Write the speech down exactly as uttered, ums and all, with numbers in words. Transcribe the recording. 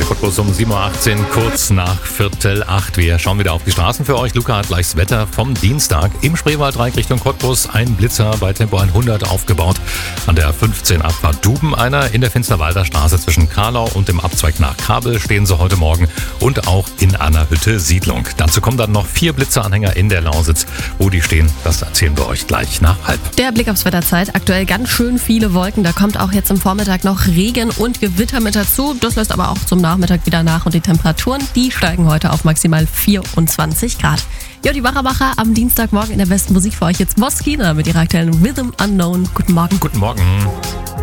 Cottbus um sieben Uhr achtzehn, kurz nach Viertel acht. Wir schauen wieder auf die Straßen für euch. Luca hat gleich das Wetter vom Dienstag. Im Spreewaldreieck Richtung Cottbus ein Blitzer bei Tempo hundert aufgebaut. An der fünfzehn Abfahrt Duben einer. In der Finsterwalder Straße zwischen Karlau und dem Abzweig nach Kabel stehen sie heute Morgen. Und auch in Annerhütte Siedlung. Dazu kommen dann noch vier Blitzeranhänger in der Lausitz. Wo die stehen, das erzählen wir euch gleich nach halb. Der Blick aufs Wetterzeit. Aktuell ganz schön viele Wolken. Da kommt auch jetzt im Vormittag noch Regen und Gewitter mit dazu. Das lässt aber auch zum Nachmittag wieder nach. Und die Temperaturen, die steigen heute auf maximal vierundzwanzig Grad. Ja, die Wacherwacher am Dienstagmorgen in der besten Musik für euch jetzt Moskina mit ihrer aktuellen Rhythm Unknown. Guten Morgen. Guten Morgen.